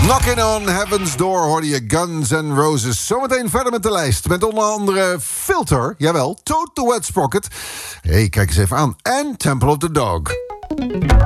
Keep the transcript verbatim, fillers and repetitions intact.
Knocking on Heaven's Door hoorde je Guns N' Roses. Zometeen verder met de lijst. Met onder andere Filter, jawel, Toad the Wet Sprocket. Hé, hey, kijk eens even aan. En Temple of the Dog.